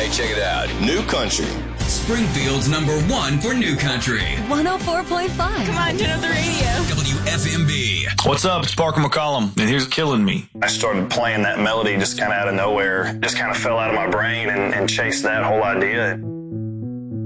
Hey, check it out. New Country. Springfield's #1 for New Country. 104.5. Come on, turn up the radio. WFMB. What's up? It's Parker McCollum, and here's Killing Me. I started playing that melody just kind of out of nowhere. Just kind of fell out of my brain and chased that whole idea.